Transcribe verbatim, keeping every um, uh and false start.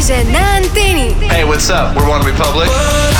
Женна Антени. Hey, what's up? We're One Republic.